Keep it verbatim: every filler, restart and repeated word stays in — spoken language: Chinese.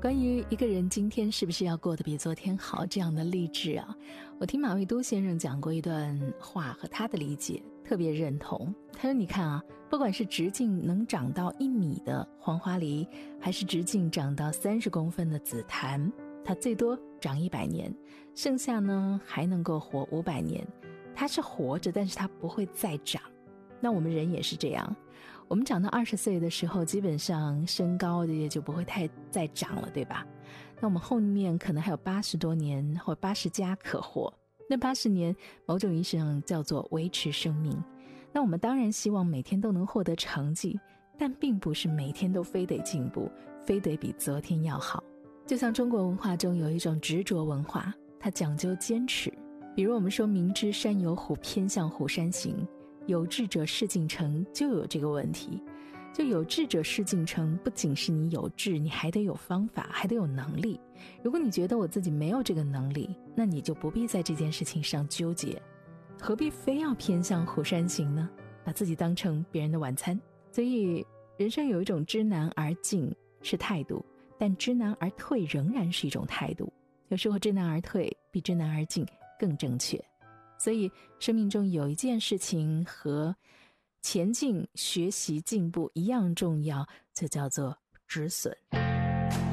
关于一个人今天是不是要过得比昨天好这样的励志啊，我听马未都先生讲过一段话和他的理解特别认同。他说你看啊，不管是直径能长到一米的黄花梨，还是直径长到三十公分的紫檀，它最多长一百年，剩下呢还能够活五百年。它是活着，但是它不会再长。那我们人也是这样，我们长到二十岁的时候，基本上身高也就不会太再长了，对吧？那我们后面可能还有八十多年或八十加可活。那八十年某种意义上叫做维持生命。那我们当然希望每天都能获得成绩，但并不是每天都非得进步，非得比昨天要好。就像中国文化中有一种执着文化，它讲究坚持。比如我们说明知山有虎，偏向虎山行，有志者事竟成，就有这个问题。就有志者事竟成，不仅是你有志，你还得有方法，还得有能力。如果你觉得我自己没有这个能力，那你就不必在这件事情上纠结，何必非要偏向虎山行呢？把自己当成别人的晚餐。所以人生有一种知难而进是态度，但知难而退仍然是一种态度。有时候知难而退比知难而进更正确。所以生命中有一件事情和前进、学习、进步一样重要，就叫做止损。